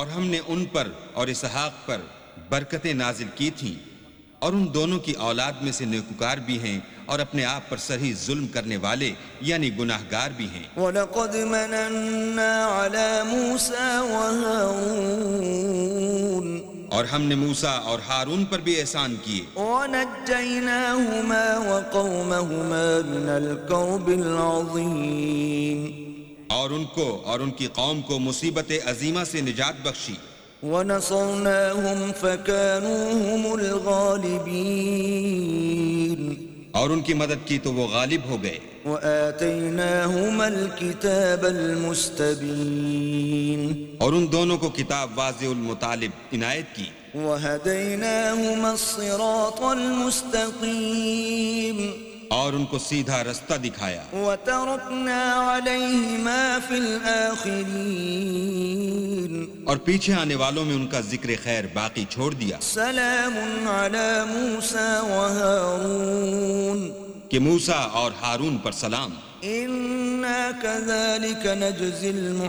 ہم نے ان پر اور اسحاق پر برکتیں نازل کی تھیں، اور ان دونوں کی اولاد میں سے نیکوکار بھی ہیں اور اپنے آپ پر صحیح ظلم کرنے والے یعنی گناہگار بھی ہیں۔ وَلَقَدْ مَنَنَّا عَلَى مُوسَى وَهَارُونَ اور ہم نے موسیٰ اور ہارون پر بھی احسان کیے، وَنَجَّيْنَاهُمَا وَقَوْمَهُمَا مِنَ الْكَرْبِ الْعَظِيمِ اور ان کو اور ان کی قوم کو مصیبت عظیمہ سے نجات بخشی، وَنَصَرْنَاهُمْ فَكَانُوا هُمُ الْغَالِبِينَ اور ان کی مدد کی تو وہ غالب ہو گئے، وَآتَيْنَاهُمَا الْكِتَابَ الْمُسْتَبِينَ اور ان دونوں کو کتاب واضح المطالب عنایت کی، وَهَدَيْنَاهُمَا الصِّرَاطَ الْمُسْتَقِيمَ اور ان کو سیدھا رستہ دکھایا، وَتَرَكْنَا عَلَيْهِمَا فِي الْآخِرِينَ اور پیچھے آنے والوں میں ان کا ذکر خیر باقی چھوڑ دیا، سلام علی موسیٰ وہارون کہ موسیٰ اور ہارون پر سلام، اِنَّا كَذَلِكَ نَجْزِي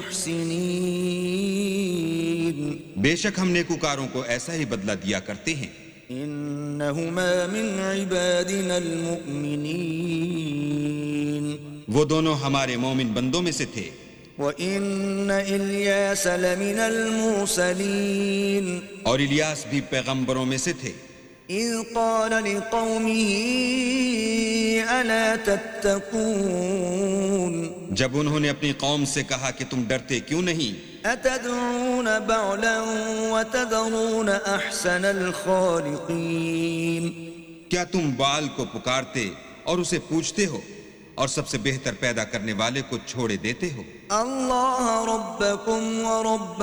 الْمُحْسِنِينَ بے شک ہم نیکوکاروں کو ایسا ہی بدلہ دیا کرتے ہیں، إِنَّهُمَا مِنْ عِبَادِنَا الْمُؤْمِنِينَ وہ دونوں ہمارے مومن بندوں میں سے تھے، وَإِنَّ إِلْيَاسَ لَمِنَ الْمُرْسَلِينَ اور الیاس بھی پیغمبروں میں سے تھے، إِذْ قَالَ لِقَوْمِهِ أَلَا تَتَّقُونَ جب انہوں نے اپنی قوم سے کہا کہ تم ڈرتے کیوں نہیں، أَتَدْعُونَ بَعْلًا وَتَذَرُونَ أَحْسَنَ الْخَالِقِينَ کیا تم بال کو پکارتے اور اسے پوچھتے ہو اور سب سے بہتر پیدا کرنے والے کو چھوڑے دیتے ہو؟ اللہ ربکم ورب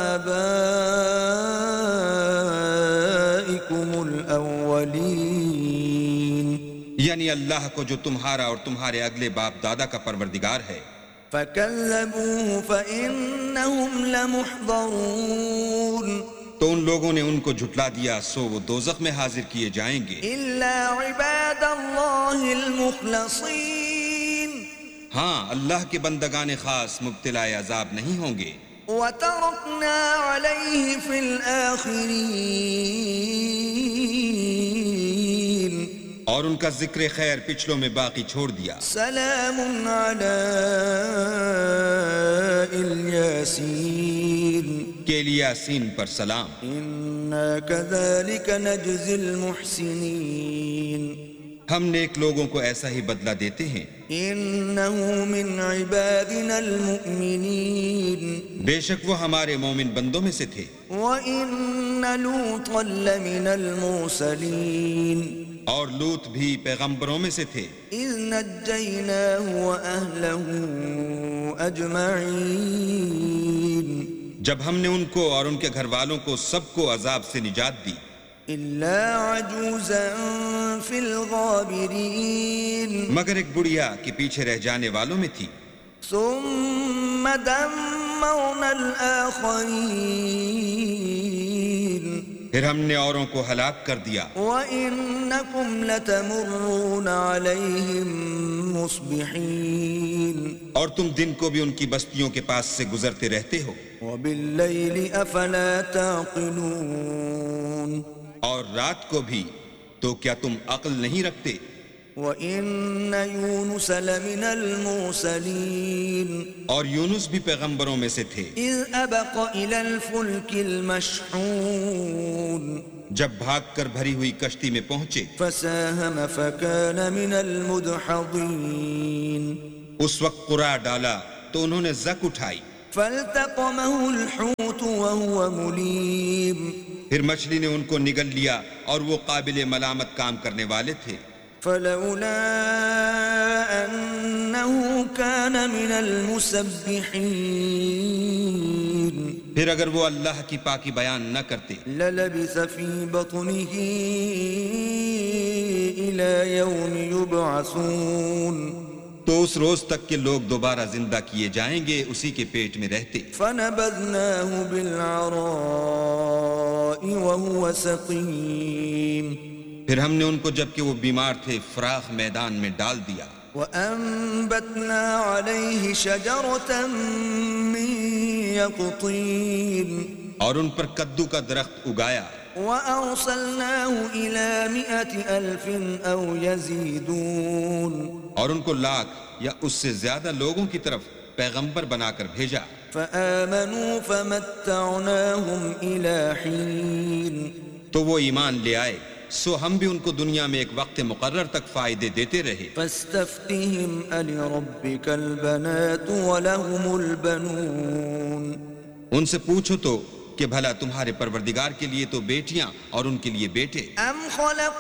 آبائکم الاولین یعنی اللہ کو جو تمہارا اور تمہارے اگلے باپ دادا کا پروردگار ہے۔ فَكَذَّبُوهُ فَإِنَّهُمْ لَمُحْضَرُونَ تو ان لوگوں نے ان کو جھٹلا دیا، سو وہ دوزخ میں حاضر کیے جائیں گے، إِلَّا عِبَادَ اللَّهِ الْمُخْلَصِينَ ہاں اللہ کے بندگان خاص مبتلا عذاب نہیں ہوں گے۔ وَتَرَكْنَا عَلَيْهِ فِي الْآخِرِينَ اور ان کا ذکر خیر پچھلوں میں باقی چھوڑ دیا، سلام علی الیاسین کہ الیاسین پر سلام، انا کذالک نجزی المحسنین ہم نیک لوگوں کو ایسا ہی بدلہ دیتے ہیں، انہ من عبادنا المؤمنین بے شک وہ ہمارے مومن بندوں میں سے تھے، وَإِنَّ لُوطًا لَمِنَ الْمُرْسَلِينَ اور لوط بھی پیغمبروں میں سے تھے، إِذْ نَجَّيْنَاهُ وَأَهْلَهُ أَجْمَعِينَ جب ہم نے ان کو اور ان کے گھر والوں کو سب کو عذاب سے نجات دی، إِلَّا عَجُوزًا فِي الْغَابِرِينَ مگر ایک بڑھیا کہ پیچھے رہ جانے والوں میں تھی، ثُمَّ دَمَّرْنَا الْآخَرِينَ پھر ہم نے اوروں کو ہلاک کر دیا، وَإِنَّكُمْ لَتَمُرُّونَ عَلَيْهِمْ مُصْبِحِينَ اور تم دن کو بھی ان کی بستیوں کے پاس سے گزرتے رہتے ہو، وَبِاللَّيْلِ أَفَلَا تَعْقِلُونَ اور رات کو بھی، تو کیا تم عقل نہیں رکھتے؟ وَإِنَّ يُونُسَ لَمِنَ الْمُرْسَلِينَ اور یونس بھی پیغمبروں میں سے تھے، إِذْ أَبَقَ إِلَى الْفُلْكِ الْمَشْحُونِ جب بھاگ کر بھری ہوئی کشتی میں پہنچے، فَسَاهَمَ فَكَانَ مِنَ الْمُدْحَضِينَ اس وقت قرع ڈالا تو انہوں نے زک اٹھائی، فَالْتَقَمَهُ الْحُوتُ وَهُوَ مُلِيمٌ پھر مچھلی نے ان کو نگل لیا اور وہ قابل ملامت کام کرنے والے تھے، فَلَوْلَا أَنَّهُ كَانَ مِنَ الْمُسَبِّحِينَ پھر اگر وہ اللہ کی پاکی بیان نہ کرتے لَلَبِثَ فِي بَطْنِهِ إِلَى يَوْمِ يُبْعَثُونَ تو اس روز تک کہ لوگ دوبارہ زندہ کیے جائیں گے اسی کے پیٹ میں رہتے، فَنَبَذْنَاهُ بِالْعَرَاءِ وَهُوَ سَقِيمٌ پھر ہم نے ان کو جبکہ وہ بیمار تھے فراخ میدان میں ڈال دیا، وَأَنبَتْنَا عَلَيْهِ شَجَرَةً مِّن يَقْطِينٍ اور ان پر کدو کا درخت اگایا وأرسلناه إلى 100,000 أو يزيدون اور ان کو لاکھ یا اس سے زیادہ لوگوں کی طرف پیغمبر بنا کر بھیجا فآمنوا فمتعناهم إلى حين تو وہ ایمان لے آئے سو ہم بھی ان کو دنیا میں ایک وقت مقرر تک فائدے دیتے رہے فاستفتهم ألربك البنات ولهم البنون ان سے پوچھو تو کہ بھلا تمہارے پروردگار کے لیے تو بیٹیاں اور ان کے لیے بیٹے أم خلق